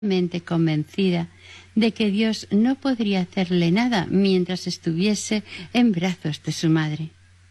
mente convencida de que Dios no podría hacerle nada mientras estuviese en brazos de su madre.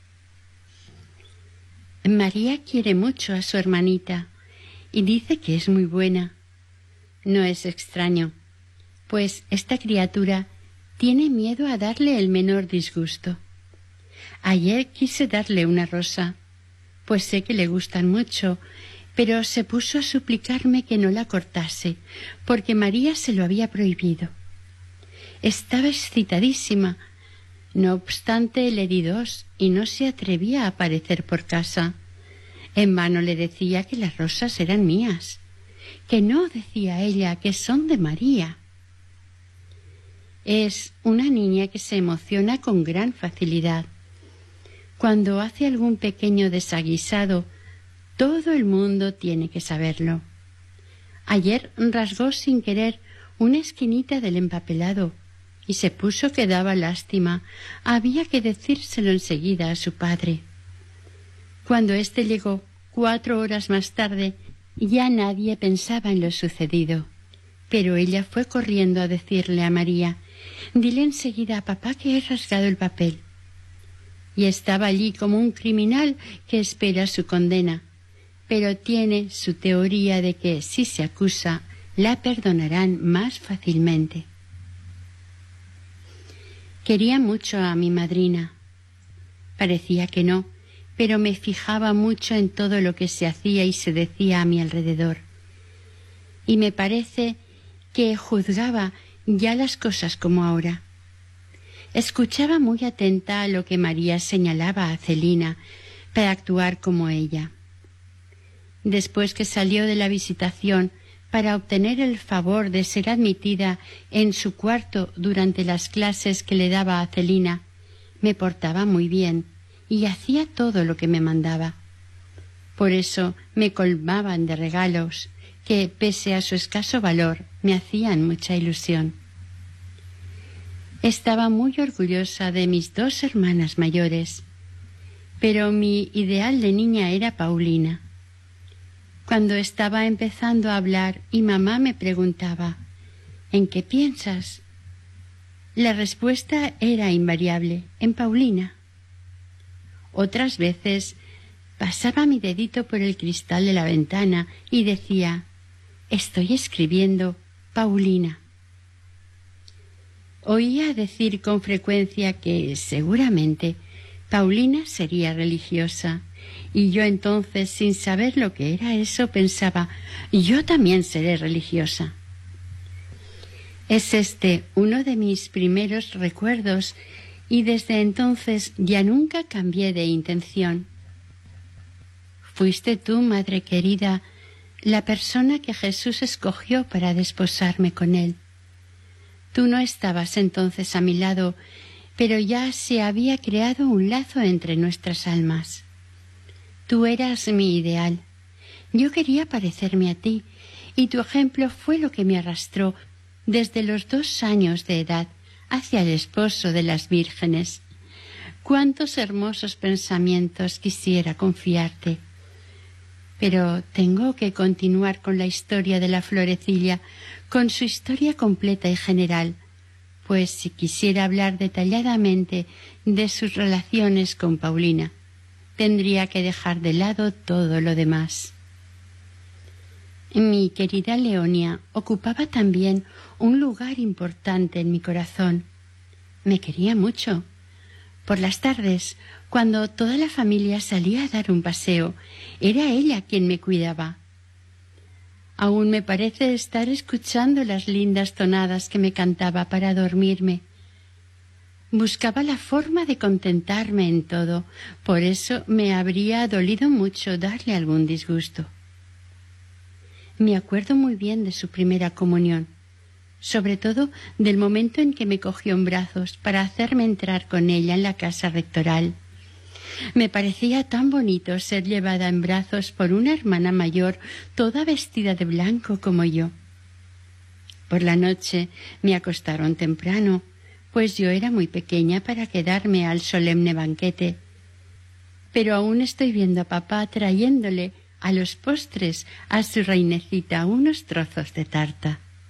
María quiere mucho a su hermanita y dice que es muy buena. No es extraño, pues esta criatura tiene miedo a darle el menor disgusto. Ayer quise darle una rosa, pues sé que le gustan mucho, pero se puso a suplicarme que no la cortase, porque María se lo había prohibido. Estaba excitadísima. No obstante, le di dos y no se atrevía a aparecer por casa. En vano le decía que las rosas eran mías, que no, decía ella, que son de María. Es una niña que se emociona con gran facilidad. Cuando hace algún pequeño desaguisado, todo el mundo tiene que saberlo. Ayer rasgó sin querer una esquinita del empapelado y se puso que daba lástima. Había que decírselo enseguida a su padre. Cuando éste llegó 4 horas más tarde, ya nadie pensaba en lo sucedido. Pero ella fue corriendo a decirle a María: «Dile enseguida a papá que he rasgado el papel». Y estaba allí como un criminal que espera su condena, pero tiene su teoría de que si se acusa, la perdonarán más fácilmente. Quería mucho a mi madrina. Parecía que no, pero me fijaba mucho en todo lo que se hacía y se decía a mi alrededor. Y me parece que juzgaba ya las cosas como ahora. Escuchaba muy atenta a lo que María señalaba a Celina para actuar como ella. Después que salió de la visitación para obtener el favor de ser admitida en su cuarto durante las clases que le daba a Celina, me portaba muy bien y hacía todo lo que me mandaba. Por eso me colmaban de regalos que, pese a su escaso valor, me hacían mucha ilusión. Estaba muy orgullosa de mis 2 hermanas mayores, pero mi ideal de niña era Paulina. Cuando estaba empezando a hablar y mamá me preguntaba: «¿En qué piensas?», la respuesta era invariable: «En Paulina». Otras veces pasaba mi dedito por el cristal de la ventana y decía: «Estoy escribiendo Paulina». Oía decir con frecuencia que seguramente Paulina sería religiosa, y yo entonces, sin saber lo que era eso, pensaba: yo también seré religiosa. Es este uno de mis primeros recuerdos, y desde entonces ya nunca cambié de intención. Fuiste tú, madre querida, la persona que Jesús escogió para desposarme con él. Tú no estabas entonces a mi lado, pero ya se había creado un lazo entre nuestras almas. Tú eras mi ideal. Yo quería parecerme a ti, y tu ejemplo fue lo que me arrastró desde los 2 años de edad hacia el esposo de las vírgenes. Cuántos hermosos pensamientos quisiera confiarte. Pero tengo que continuar con la historia de la florecilla, con su historia completa y general, pues si quisiera hablar detalladamente de sus relaciones con Paulina, tendría que dejar de lado todo lo demás. Mi querida Leonia ocupaba también un lugar importante en mi corazón. Me quería mucho. Por las tardes, cuando toda la familia salía a dar un paseo, era ella quien me cuidaba. Aún me parece estar escuchando las lindas tonadas que me cantaba para dormirme. Buscaba la forma de contentarme en todo, por eso me habría dolido mucho darle algún disgusto. Me acuerdo muy bien de su primera comunión, sobre todo del momento en que me cogió en brazos para hacerme entrar con ella en la casa rectoral. Me parecía tan bonito ser llevada en brazos por una hermana mayor, toda vestida de blanco como yo. Por la noche me acostaron temprano, pues yo era muy pequeña para quedarme al solemne banquete. Pero aún estoy viendo a papá trayéndole a los postres a su reinecita unos trozos de tarta.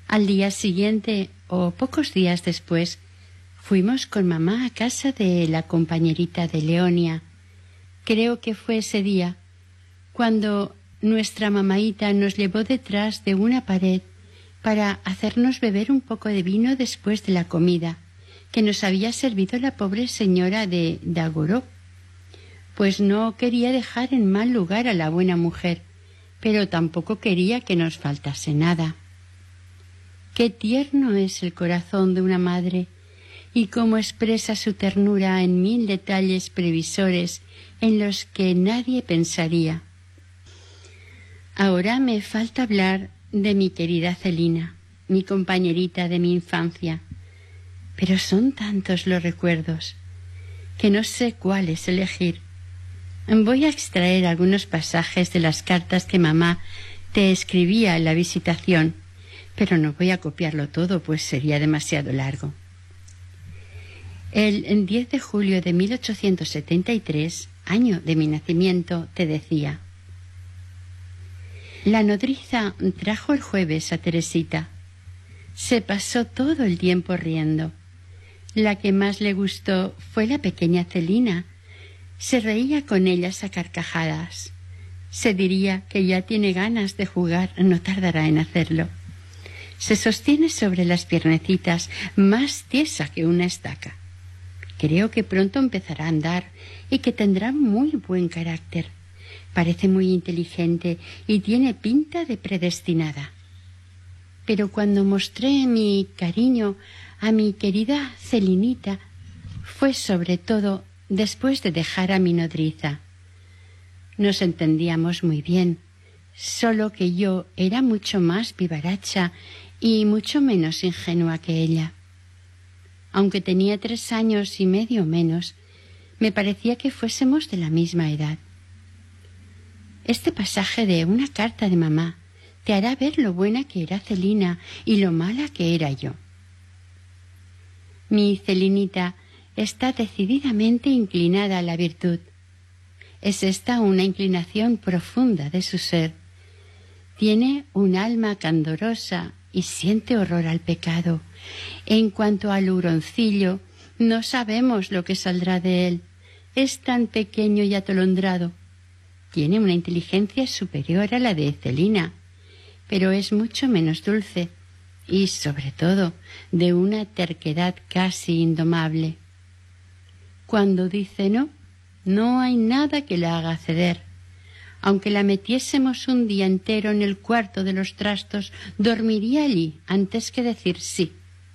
Al día siguiente, o pocos días después, fuimos con mamá a casa de la compañerita de Leonia. Creo que fue ese día cuando nuestra mamaíta nos llevó detrás de una pared para hacernos beber un poco de vino después de la comida que nos había servido la pobre señora de Dagoró, pues no quería dejar en mal lugar a la buena mujer, pero tampoco quería que nos faltase nada. Qué tierno es el corazón de una madre, y cómo expresa su ternura en 1000 detalles previsores en los que nadie pensaría. Ahora me falta hablar de mi querida Celina, mi compañerita de mi infancia, pero son tantos los recuerdos que no sé cuáles elegir. Voy a extraer algunos pasajes de las cartas que mamá te escribía en la visitación, pero no voy a copiarlo todo, pues sería demasiado largo. El 10 de julio de 1873, año de mi nacimiento, te decía: la nodriza trajo el jueves a Teresita. Se pasó todo el tiempo riendo. La que más le gustó fue la pequeña Celina. Se reía con ellas a carcajadas. Se diría que ya tiene ganas de jugar, no tardará en hacerlo. Se sostiene sobre las piernecitas, más tiesa que una estaca. Creo que pronto empezará a andar y que tendrá muy buen carácter. Parece muy inteligente y tiene pinta de predestinada. Pero cuando mostré mi cariño a mi querida Celinita, fue sobre todo después de dejar a mi nodriza. Nos entendíamos muy bien, solo que yo era mucho más vivaracha y mucho menos ingenua que ella. Aunque tenía 3 años y medio menos, me parecía que fuésemos de la misma edad. Este pasaje de una carta de mamá te hará ver lo buena que era Celina y lo mala que era yo. Mi Celinita está decididamente inclinada a la virtud. Es esta una inclinación profunda de su ser. Tiene un alma candorosa y siente horror al pecado. En cuanto al huroncillo, no sabemos lo que saldrá de él. Es tan pequeño y atolondrado. Tiene una inteligencia superior a la de Celina, pero es mucho menos dulce y, sobre todo, de una terquedad casi indomable. Cuando dice no, no hay nada que la haga ceder. Aunque la metiésemos un día entero en el cuarto de los trastos, dormiría allí antes que decir sí.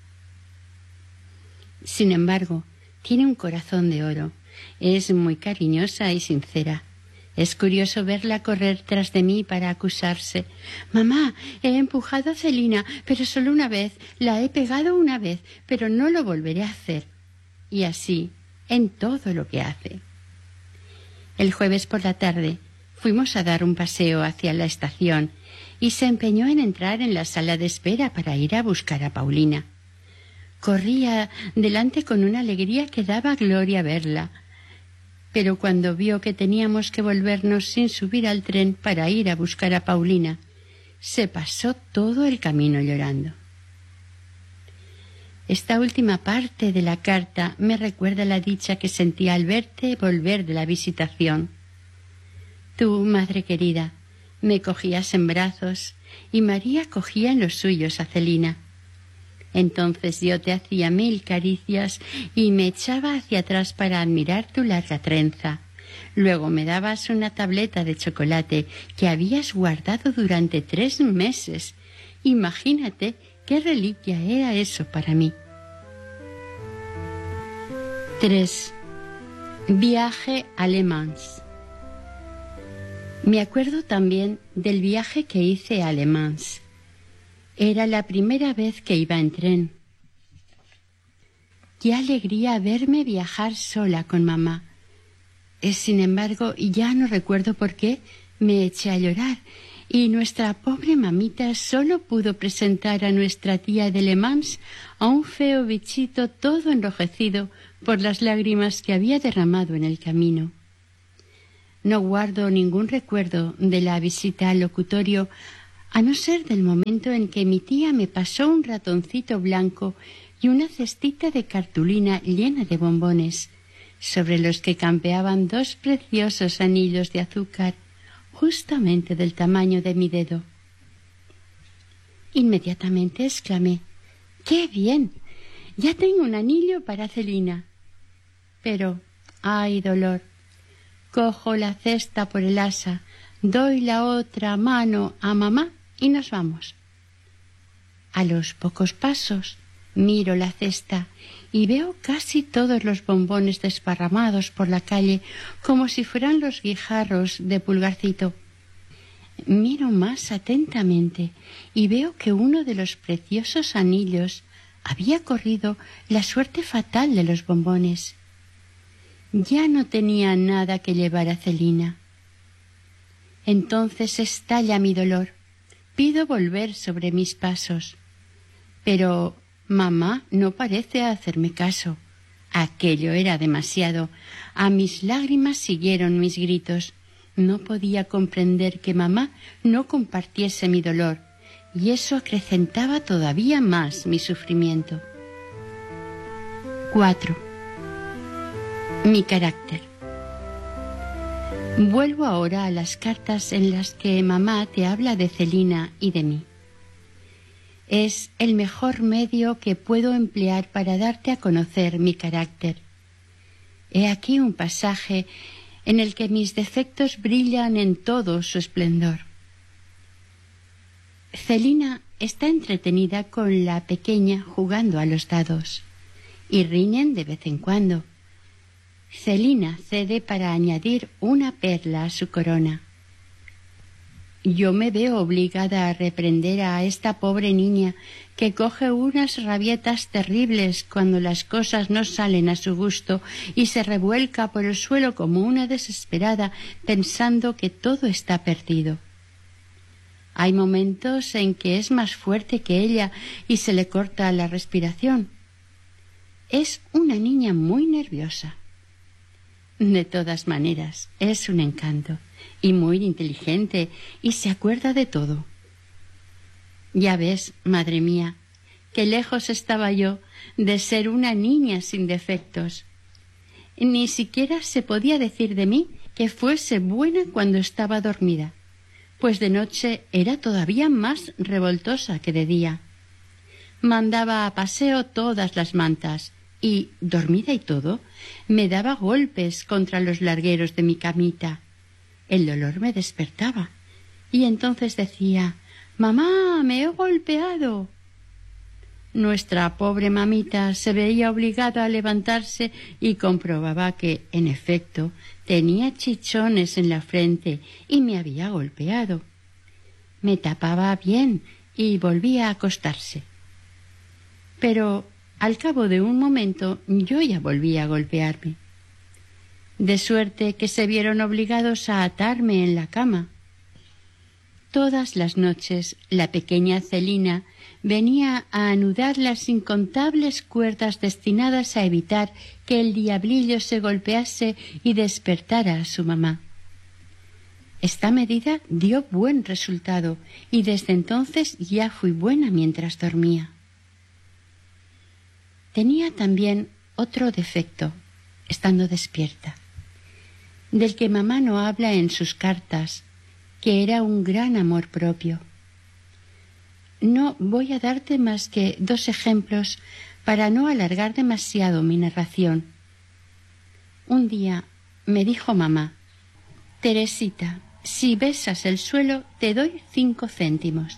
Sin embargo, tiene un corazón de oro. Es muy cariñosa y sincera. Es curioso verla correr tras de mí para acusarse. Mamá, he empujado a Celina, pero solo una vez. La he pegado una vez, pero no lo volveré a hacer. Y así, en todo lo que hace. El jueves por la tarde fuimos a dar un paseo hacia la estación y se empeñó en entrar en la sala de espera para ir a buscar a Paulina. Corría delante con una alegría que daba gloria verla, pero cuando vio que teníamos que volvernos sin subir al tren para ir a buscar a Paulina, se pasó todo el camino llorando. Esta última parte de la carta me recuerda la dicha que sentí al verte volver de la visitación. Tú, madre querida, me cogías en brazos y María cogía en los suyos a Celina. Entonces yo te hacía 1000 caricias y me echaba hacia atrás para admirar tu larga trenza. Luego me dabas una tableta de chocolate que habías guardado durante 3 meses. Imagínate qué reliquia era eso para mí. 3. Viaje a Le Mans. Me acuerdo también del viaje que hice a Le Mans. Era la primera vez que iba en tren. Qué alegría verme viajar sola con mamá. Sin embargo, ya no recuerdo por qué, me eché a llorar y nuestra pobre mamita solo pudo presentar a nuestra tía de Le Mans a un feo bichito todo enrojecido por las lágrimas que había derramado en el camino. No guardo ningún recuerdo de la visita al locutorio, a no ser del momento en que mi tía me pasó un ratoncito blanco y una cestita de cartulina llena de bombones, sobre los que campeaban 2 preciosos anillos de azúcar, justamente del tamaño de mi dedo. Inmediatamente exclamé: ¡qué bien! Ya tengo un anillo para Celina. Pero, ¡ay, dolor! Cojo la cesta por el asa, doy la otra mano a mamá y nos vamos. A los pocos pasos miro la cesta y veo casi todos los bombones desparramados por la calle como si fueran los guijarros de Pulgarcito. Miro más atentamente y veo que uno de los preciosos anillos había corrido la suerte fatal de los bombones. Ya no tenía nada que llevar a Celina. Entonces estalla mi dolor. Pido volver sobre mis pasos. Pero mamá no parece hacerme caso. Aquello era demasiado. A mis lágrimas siguieron mis gritos. No podía comprender que mamá no compartiese mi dolor, y eso acrecentaba todavía más mi sufrimiento. 4. Mi carácter. Vuelvo ahora a las cartas en las que mamá te habla de Celina y de mí. Es el mejor medio que puedo emplear para darte a conocer mi carácter. He aquí un pasaje en el que mis defectos brillan en todo su esplendor. Celina está entretenida con la pequeña jugando a los dados, y riñen de vez en cuando. Celina cede para añadir una perla a su corona. Yo me veo obligada a reprender a esta pobre niña que coge unas rabietas terribles cuando las cosas no salen a su gusto y se revuelca por el suelo como una desesperada pensando que todo está perdido. Hay momentos en que es más fuerte que ella y se le corta la respiración. Es una niña muy nerviosa. De todas maneras, es un encanto y muy inteligente y se acuerda de todo. Ya ves, madre mía, que lejos estaba yo de ser una niña sin defectos. Ni siquiera se podía decir de mí que fuese buena cuando estaba dormida, pues de noche era todavía más revoltosa que de día. Mandaba a paseo todas las mantas y, dormida y todo, me daba golpes contra los largueros de mi camita. El dolor me despertaba y entonces decía: «Mamá, me he golpeado». Nuestra pobre mamita se veía obligada a levantarse y comprobaba que, en efecto, tenía chichones en la frente y me había golpeado. Me tapaba bien y volvía a acostarse. Pero al cabo de un momento yo ya volvía a golpearme. De suerte que se vieron obligados a atarme en la cama. Todas las noches la pequeña Celina venía a anudar las incontables cuerdas destinadas a evitar que el diablillo se golpease y despertara a su mamá. Esta medida dio buen resultado y desde entonces ya fui buena mientras dormía. Tenía también otro defecto, estando despierta, del que mamá no habla en sus cartas, que era un gran amor propio. No voy a darte más que 2 ejemplos para no alargar demasiado mi narración. Un día me dijo mamá: «Teresita, si besas el suelo te doy 5 céntimos».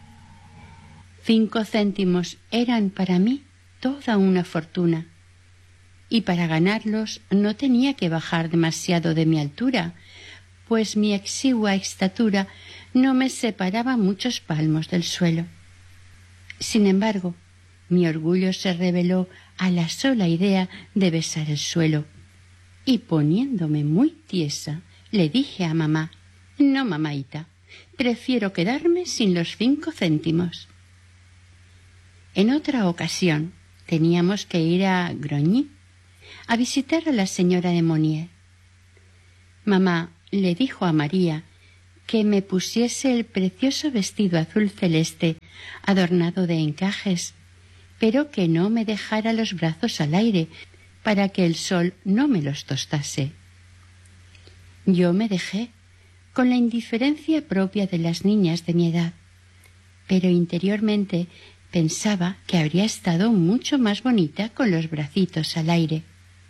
5 céntimos eran para mí toda una fortuna, y para ganarlos no tenía que bajar demasiado de mi altura, pues mi exigua estatura no me separaba muchos palmos del suelo. Sin embargo, mi orgullo se rebeló a la sola idea de besar el suelo, y poniéndome muy tiesa, le dije a mamá: «No, mamaita, prefiero quedarme sin los 5 céntimos». En otra ocasión teníamos que ir a Grogny a visitar a la señora de Monnier. Mamá le dijo a María que me pusiese el precioso vestido azul celeste adornado de encajes, pero que no me dejara los brazos al aire para que el sol no me los tostase. Yo me dejé, con la indiferencia propia de las niñas de mi edad, pero interiormente pensaba que habría estado mucho más bonita con los bracitos al aire.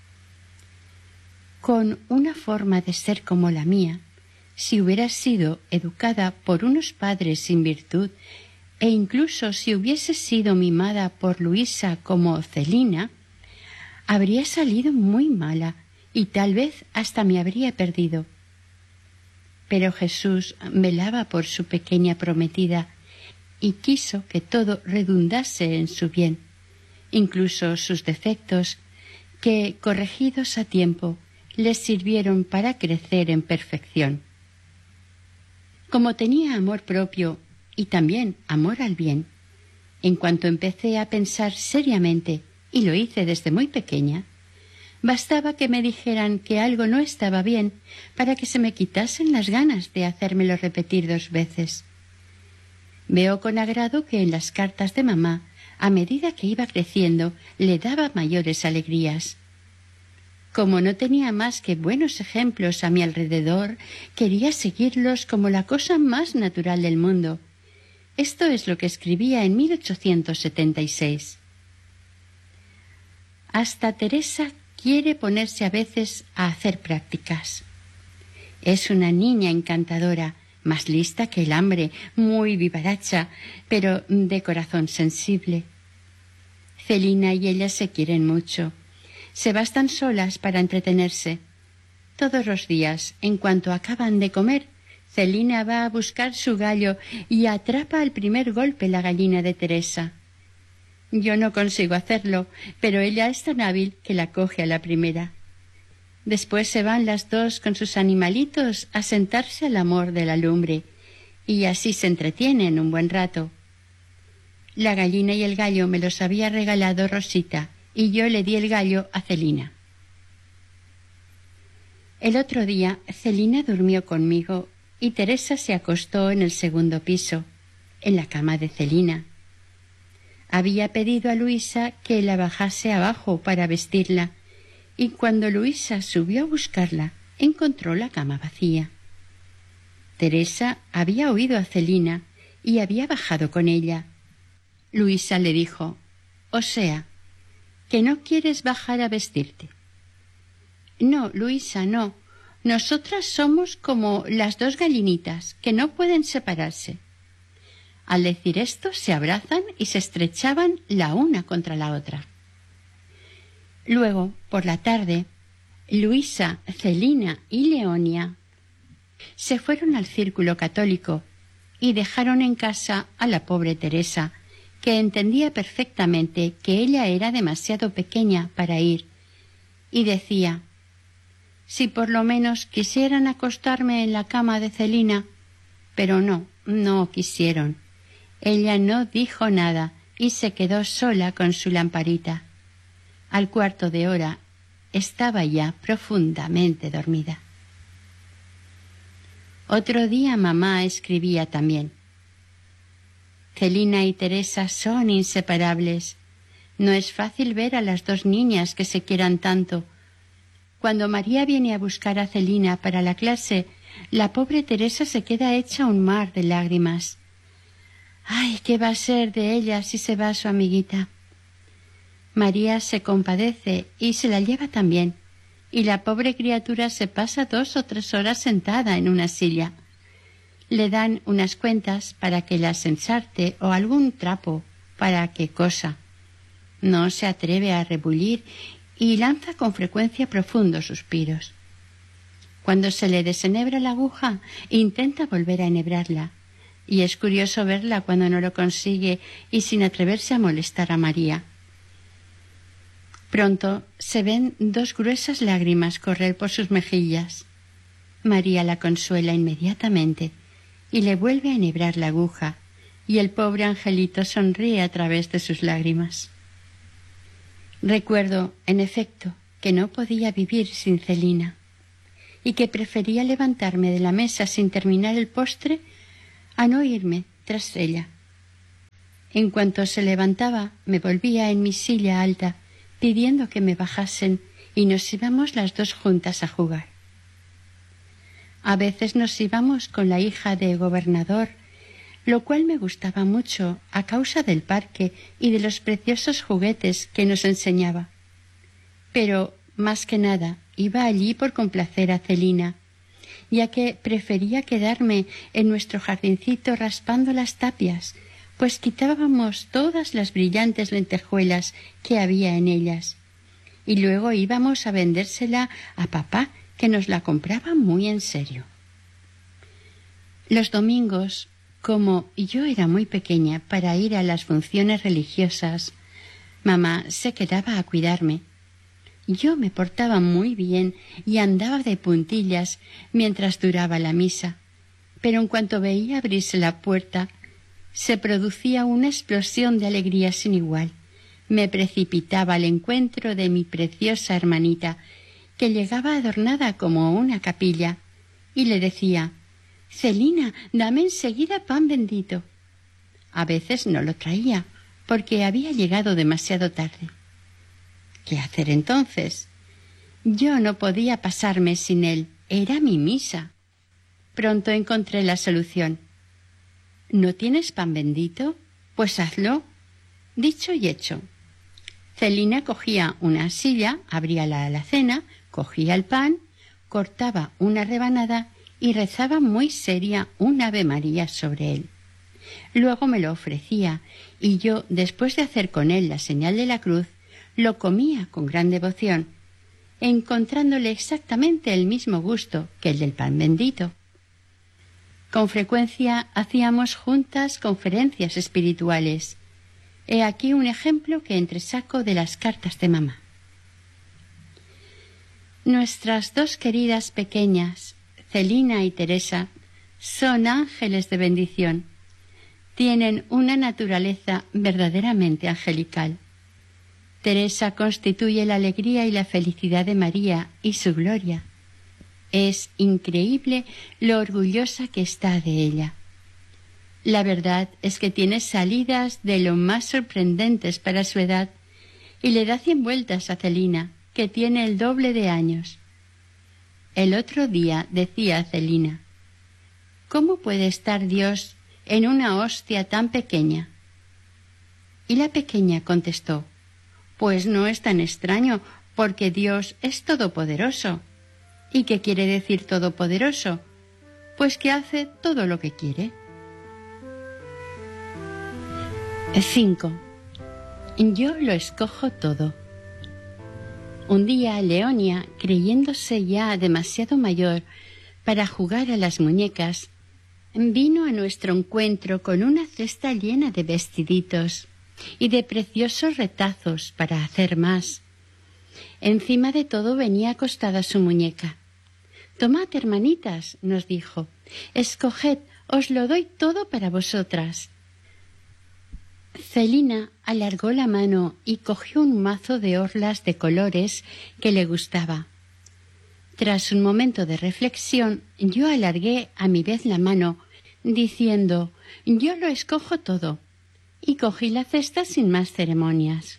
Con una forma de ser como la mía, si hubiera sido educada por unos padres sin virtud, e incluso si hubiese sido mimada por Luisa como Celina, habría salido muy mala y tal vez hasta me habría perdido. Pero Jesús velaba por su pequeña prometida y quiso que todo redundase en su bien, incluso sus defectos, que, corregidos a tiempo, les sirvieron para crecer en perfección. Como tenía amor propio y también amor al bien, en cuanto empecé a pensar seriamente, y lo hice desde muy pequeña, bastaba que me dijeran que algo no estaba bien para que se me quitasen las ganas de hacérmelo repetir 2 veces. Veo con agrado que en las cartas de mamá, a medida que iba creciendo, le daba mayores alegrías. Como no tenía más que buenos ejemplos a mi alrededor, quería seguirlos como la cosa más natural del mundo. Esto es lo que escribía en 1876. Hasta Teresa quiere ponerse a veces a hacer prácticas. Es una niña encantadora, más lista que el hambre, muy vivaracha, pero de corazón sensible. Celina y ella se quieren mucho. Se bastan solas para entretenerse. Todos los días, en cuanto acaban de comer, Celina va a buscar su gallo y atrapa al primer golpe la gallina de Teresa. Yo no consigo hacerlo, pero ella es tan hábil que la coge a la primera. Después se van las dos con sus animalitos a sentarse al amor de la lumbre, y así se entretienen un buen rato. La gallina y el gallo me los había regalado Rosita, y yo le di el gallo a Celina. El otro día Celina durmió conmigo y Teresa se acostó en el segundo piso, en la cama de Celina. Había pedido a Luisa que la bajase abajo para vestirla, y cuando Luisa subió a buscarla, encontró la cama vacía. Teresa había oído a Celina y había bajado con ella. Luisa le dijo: «O sea, que no quieres bajar a vestirte». «No, Luisa, no. Nosotras somos como las 2 gallinitas, que no pueden separarse». Al decir esto, se abrazan y se estrechaban la una contra la otra. Luego, por la tarde, Luisa, Celina y Leonia se fueron al círculo católico y dejaron en casa a la pobre Teresa, que entendía perfectamente que ella era demasiado pequeña para ir, y decía: «Si por lo menos quisieran acostarme en la cama de Celina». Pero no quisieron. Ella no dijo nada y se quedó sola con su lamparita. Al cuarto de hora estaba ya profundamente dormida. Otro día mamá escribía también: «Celina y Teresa son inseparables. No es fácil ver a las 2 niñas que se quieran tanto. Cuando María viene a buscar a Celina para la clase, la pobre Teresa se queda hecha un mar de lágrimas. ¡Ay, qué va a ser de ella si se va su amiguita!». María se compadece y se la lleva también, y la pobre criatura se pasa 2 o 3 horas sentada en una silla. Le dan unas cuentas para que las ensarte o algún trapo para que cosa. No se atreve a rebullir y lanza con frecuencia profundos suspiros. Cuando se le desenhebra la aguja, intenta volver a enhebrarla, y es curioso verla cuando no lo consigue y sin atreverse a molestar a María. Pronto se ven 2 gruesas lágrimas correr por sus mejillas. María la consuela inmediatamente y le vuelve a enhebrar la aguja, y el pobre angelito sonríe a través de sus lágrimas. Recuerdo, en efecto, que no podía vivir sin Celina. y que prefería levantarme de la mesa sin terminar el postre a no irme tras ella. En cuanto se levantaba, me volvía en mi silla alta, pidiendo que me bajasen, y nos íbamos las dos juntas a jugar. A veces nos íbamos con la hija de gobernador, lo cual me gustaba mucho a causa del parque y de los preciosos juguetes que nos enseñaba. Pero, más que nada, iba allí por complacer a Celina, ya que prefería quedarme en nuestro jardincito raspando las tapias, pues quitábamos todas las brillantes lentejuelas que había en ellas, y luego íbamos a vendérsela a papá, que nos la compraba muy en serio. Los domingos, como yo era muy pequeña para ir a las funciones religiosas, mamá se quedaba a cuidarme. Yo me portaba muy bien y andaba de puntillas mientras duraba la misa, pero en cuanto veía abrirse la puerta, se producía una explosión de alegría sin igual. Me precipitaba al encuentro de mi preciosa hermanita, que llegaba adornada como una capilla, y le decía: «Celina, dame enseguida pan bendito». A veces no lo traía, porque había llegado demasiado tarde. ¿Qué hacer entonces? Yo no podía pasarme sin él, era mi misa. Pronto encontré la solución. ¿No tienes pan bendito? Pues hazlo. Dicho y hecho. Celina cogía una silla, abría la alacena, cogía el pan, cortaba una rebanada y rezaba muy seria un Ave María sobre él. Luego me lo ofrecía, y yo, después de hacer con él la señal de la cruz, lo comía con gran devoción, encontrándole exactamente el mismo gusto que el del pan bendito. Con frecuencia hacíamos juntas conferencias espirituales. He aquí un ejemplo que entresaco de las cartas de mamá. Nuestras dos queridas pequeñas, Celina y Teresa, son ángeles de bendición. Tienen una naturaleza verdaderamente angelical. Teresa constituye la alegría y la felicidad de María y su gloria. Es increíble lo orgullosa que está de ella. La verdad es que tiene salidas de lo más sorprendentes para su edad y le da 100 vueltas a Celina, que tiene el doble de años. El otro día decía a Celina: «¿Cómo puede estar Dios en una hostia tan pequeña?» Y la pequeña contestó: «Pues no es tan extraño, porque Dios es todopoderoso». ¿Y qué quiere decir todopoderoso? Pues que hace todo lo que quiere. 5. Yo lo escojo todo. Un día Leonia, creyéndose ya demasiado mayor para jugar a las muñecas, vino a nuestro encuentro con una cesta llena de vestiditos y de preciosos retazos para hacer más. Encima de todo venía acostada su muñeca. «Tomad, hermanitas», nos dijo, «escoged, os lo doy todo para vosotras». Celina alargó la mano y cogió un mazo de orlas de colores que le gustaba. Tras un momento de reflexión, yo alargué a mi vez la mano, diciendo: «Yo lo escojo todo», y cogí la cesta sin más ceremonias.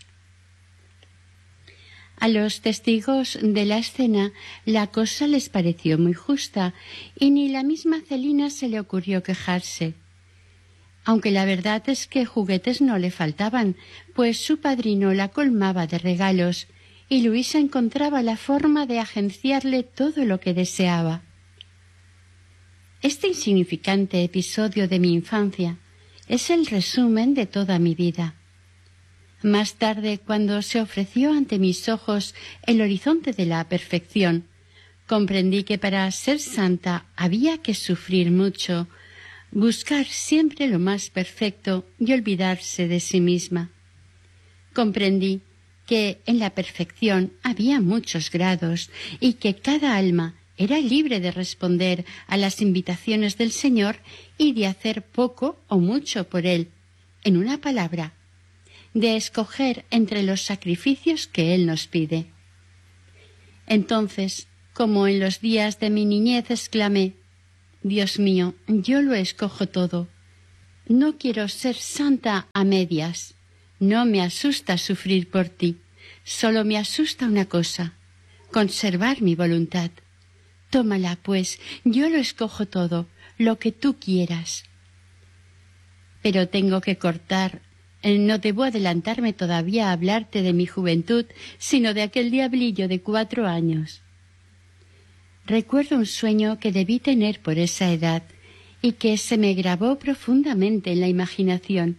A los testigos de la escena la cosa les pareció muy justa y ni la misma Celina se le ocurrió quejarse. Aunque la verdad es que juguetes no le faltaban, pues su padrino la colmaba de regalos y Luisa encontraba la forma de agenciarle todo lo que deseaba. Este insignificante episodio de mi infancia es el resumen de toda mi vida. Más tarde, cuando se ofreció ante mis ojos el horizonte de la perfección, comprendí que para ser santa había que sufrir mucho, buscar siempre lo más perfecto y olvidarse de sí misma. Comprendí que en la perfección había muchos grados y que cada alma era libre de responder a las invitaciones del Señor y de hacer poco o mucho por Él. En una palabra, de escoger entre los sacrificios que Él nos pide. Entonces Como en los días de mi niñez exclamé: Dios mío, yo lo escojo todo. No quiero ser santa a medias. No me asusta sufrir por ti. Solo me asusta una cosa: conservar mi voluntad. Tómala, pues, yo lo escojo todo, lo que tú quieras. Pero tengo que cortar. No debo adelantarme todavía a hablarte de mi juventud, sino de aquel diablillo de 4 años. Recuerdo un sueño que debí tener por esa edad y que se me grabó profundamente en la imaginación.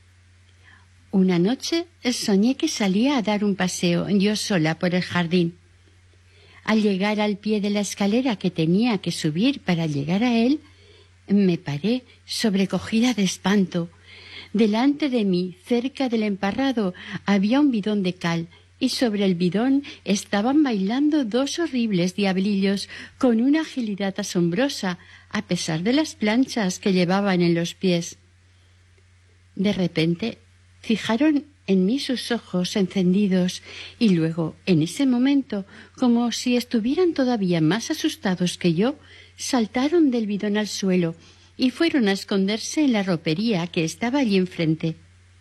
Una noche soñé que salía a dar un paseo yo sola por el jardín. Al llegar al pie de la escalera que tenía que subir para llegar a él, me paré sobrecogida de espanto. Delante de mí, cerca del emparrado, había un bidón de cal, y sobre el bidón estaban bailando 2 horribles diablillos con una agilidad asombrosa, a pesar de las planchas que llevaban en los pies. De repente, fijaron en mí sus ojos encendidos y luego, en ese momento, como si estuvieran todavía más asustados que yo, saltaron del bidón al suelo y fueron a esconderse en la ropería que estaba allí enfrente.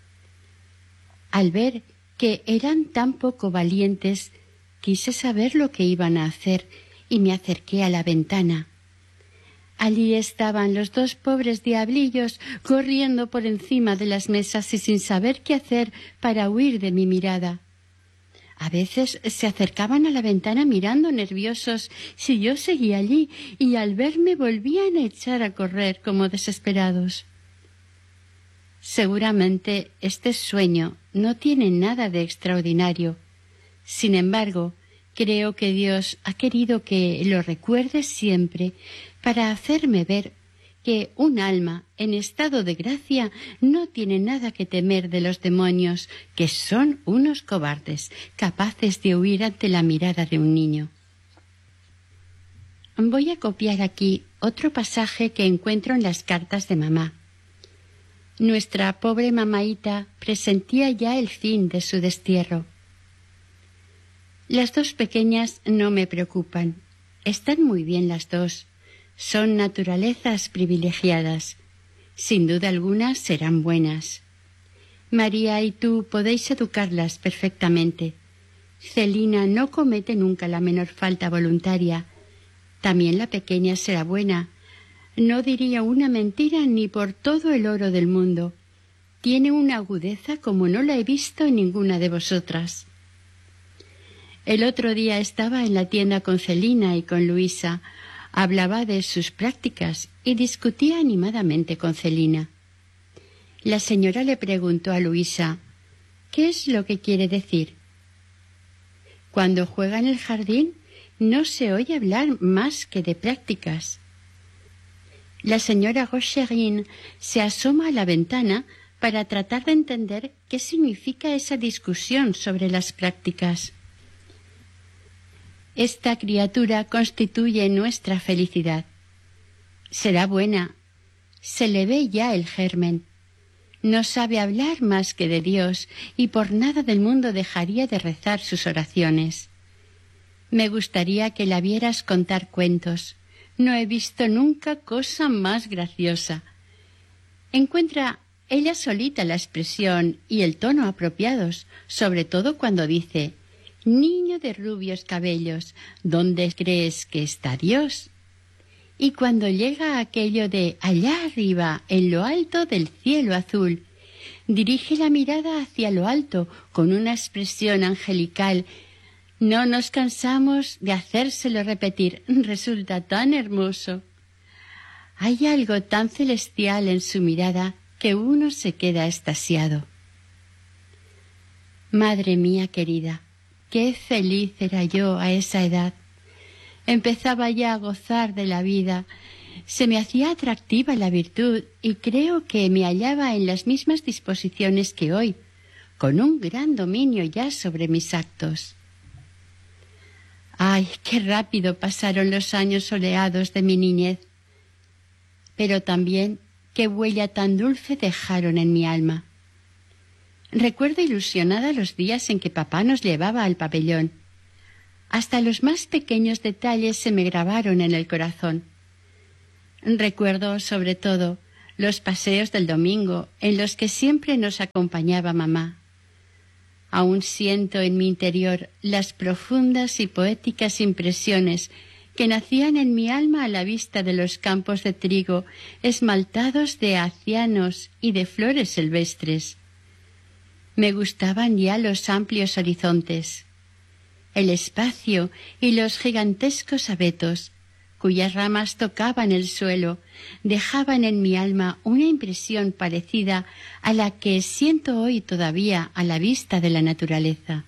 Al ver que eran tan poco valientes, quise saber lo que iban a hacer y me acerqué a la ventana. Allí estaban los 2 pobres diablillos corriendo por encima de las mesas y sin saber qué hacer para huir de mi mirada. A veces se acercaban a la ventana mirando nerviosos si yo seguía allí y al verme volvían a echar a correr como desesperados. Seguramente este sueño no tiene nada de extraordinario. Sin embargo, creo que Dios ha querido que lo recuerde siempre para hacerme ver que un alma en estado de gracia no tiene nada que temer de los demonios, que son unos cobardes, capaces de huir ante la mirada de un niño. Voy a copiar aquí otro pasaje que encuentro en las cartas de mamá. Nuestra pobre mamaíta presentía ya el fin de su destierro. Las 2 pequeñas no me preocupan. Están muy bien las 2. Son naturalezas privilegiadas. Sin duda alguna serán buenas. María y tú podéis educarlas perfectamente. Celina no comete nunca la menor falta voluntaria. También la pequeña será buena. No diría una mentira ni por todo el oro del mundo. Tiene una agudeza como no la he visto en ninguna de vosotras. El otro día estaba en la tienda con Celina y con Luisa. Hablaba de sus prácticas y discutía animadamente con Celina. La señora le preguntó a Luisa: ¿qué es lo que quiere decir? Cuando juega en el jardín no se oye hablar más que de prácticas. La señora Rocherin se asoma a la ventana para tratar de entender qué significa esa discusión sobre las prácticas. Esta criatura constituye nuestra felicidad. Será buena. Se le ve ya el germen. No sabe hablar más que de Dios y por nada del mundo dejaría de rezar sus oraciones. Me gustaría que la vieras contar cuentos. No he visto nunca cosa más graciosa. Encuentra ella solita la expresión y el tono apropiados, sobre todo cuando dice: «Niño de rubios cabellos, ¿dónde crees que está Dios?». Y cuando llega a aquello de allá arriba, en lo alto del cielo azul, dirige la mirada hacia lo alto con una expresión angelical. No nos cansamos de hacérselo repetir, resulta tan hermoso. Hay algo tan celestial en su mirada que uno se queda extasiado. Madre mía querida, qué feliz era yo a esa edad. Empezaba ya a gozar de la vida, se me hacía atractiva la virtud y creo que me hallaba en las mismas disposiciones que hoy, con un gran dominio ya sobre mis actos. ¡Ay, qué rápido pasaron los años soleados de mi niñez! Pero también qué huella tan dulce dejaron en mi alma. Recuerdo ilusionada los días en que papá nos llevaba al pabellón. Hasta los más pequeños detalles se me grabaron en el corazón. Recuerdo, sobre todo, los paseos del domingo en los que siempre nos acompañaba mamá. Aún siento en mi interior las profundas y poéticas impresiones que nacían en mi alma a la vista de los campos de trigo esmaltados de acianos y de flores silvestres. Me gustaban ya los amplios horizontes, el espacio y los gigantescos abetos, cuyas ramas tocaban el suelo, dejaban en mi alma una impresión parecida a la que siento hoy todavía a la vista de la naturaleza.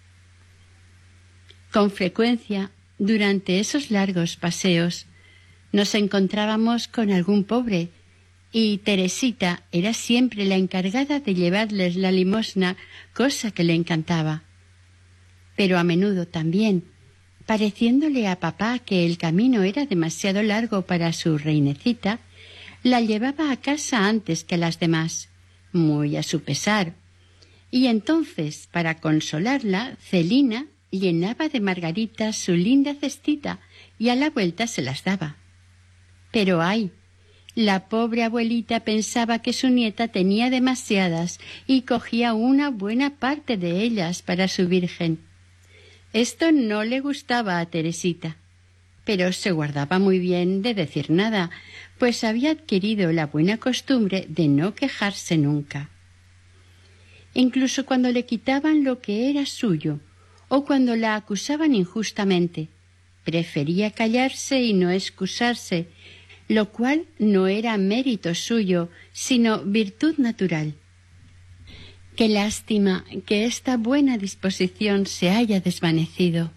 Con frecuencia, durante esos largos paseos, nos encontrábamos con algún pobre, y Teresita era siempre la encargada de llevarles la limosna, cosa que le encantaba. Pero a menudo también, pareciéndole a papá que el camino era demasiado largo para su reinecita, la llevaba a casa antes que a las demás, muy a su pesar. Y entonces, para consolarla, Celina llenaba de margaritas su linda cestita y a la vuelta se las daba. Pero ¡ay! La pobre abuelita pensaba que su nieta tenía demasiadas y cogía una buena parte de ellas para su virgen. Esto no le gustaba a Teresita, pero se guardaba muy bien de decir nada, pues había adquirido la buena costumbre de no quejarse nunca. Incluso cuando le quitaban lo que era suyo, o cuando la acusaban injustamente, prefería callarse y no excusarse, lo cual no era mérito suyo, sino virtud natural. Qué lástima que esta buena disposición se haya desvanecido.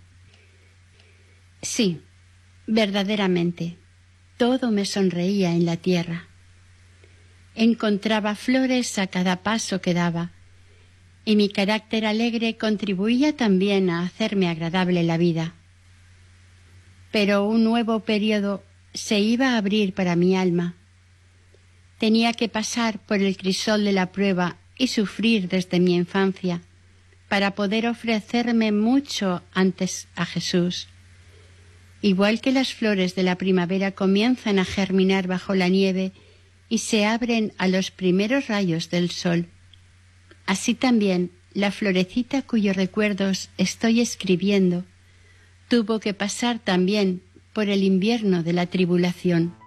Sí, verdaderamente, todo me sonreía en la tierra. Encontraba flores a cada paso que daba, y mi carácter alegre contribuía también a hacerme agradable la vida. Pero un nuevo periodo se iba a abrir para mi alma. Tenía que pasar por el crisol de la prueba y sufrir desde mi infancia, para poder ofrecerme mucho antes a Jesús. Igual que las flores de la primavera comienzan a germinar bajo la nieve y se abren a los primeros rayos del sol, así también la florecita cuyos recuerdos estoy escribiendo tuvo que pasar también por el invierno de la tribulación.